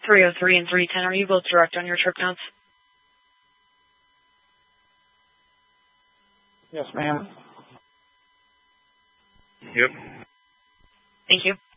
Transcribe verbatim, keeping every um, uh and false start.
three oh three and three ten, are you both direct on your trip notes? Yes, ma'am. Yep. Thank you.